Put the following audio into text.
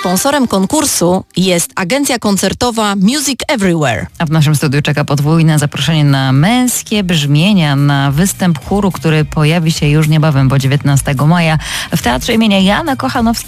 Sponsorem konkursu jest agencja koncertowa Music Everywhere. A w naszym studiu czeka podwójne zaproszenie na męskie brzmienia, na występ chóru, który pojawi się już niebawem, bo 19 maja w Teatrze imienia Jana Kochanowskiego.